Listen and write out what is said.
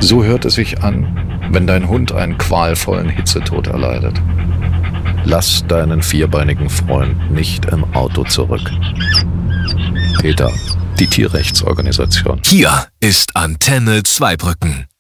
So hört es sich an, wenn dein Hund einen qualvollen Hitzetod erleidet. Lass deinen vierbeinigen Freund nicht im Auto zurück. PETA, die Tierrechtsorganisation. Hier ist Antenne Zweibrücken.